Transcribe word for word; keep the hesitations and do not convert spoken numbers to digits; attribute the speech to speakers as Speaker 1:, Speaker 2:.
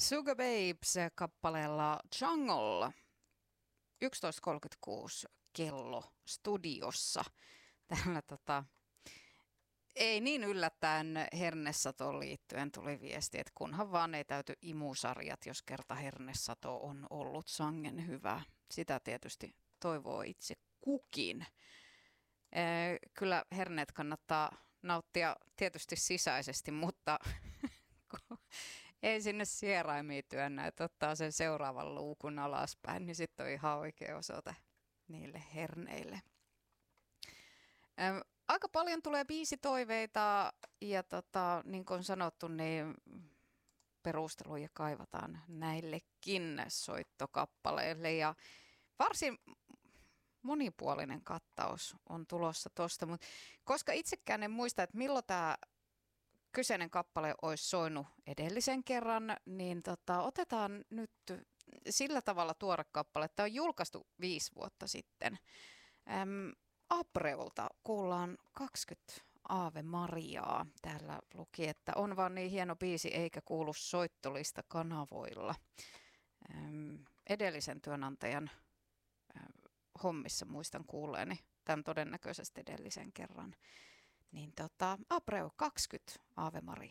Speaker 1: Sugababes kappaleella Jungle. yksitoista kolmekymmentäkuusi kello studiossa. Täällä tota, ei niin yllättäen hernesatoon liittyen tuli viesti, että kunhan vaan ei täyty imusarjat, jos kerta hernesato on ollut sangen hyvä. Sitä tietysti toivoo itse kukin. Kyllä herneet kannattaa nauttia tietysti sisäisesti, mutta ei sinne sieraimiin työnnä, että ottaa sen seuraavan luukun alaspäin, niin sitten on ihan oikea osoite niille herneille. Aika paljon tulee biisitoiveita ja tota, niin kuin sanottu, niin perusteluja kaivataan näillekin soittokappaleille ja varsin monipuolinen kattaus on tulossa tuosta, mutta koska itsekään en muista, että milloin tämä kyseinen kappale olisi soinut edellisen kerran, niin tota, otetaan nyt sillä tavalla tuore kappale. Tämä on julkaistu viisi vuotta sitten. Äm, Abreulta kuullaan kaksikymmentä Aave Mariaa. Täällä luki, että on vaan niin hieno biisi eikä kuulu soittolista kanavoilla. Äm, edellisen työnantajan äh, hommissa muistan kuulleeni tämän todennäköisesti edellisen kerran. Niin tota, Abreu kaksikymmentä Aave Maria.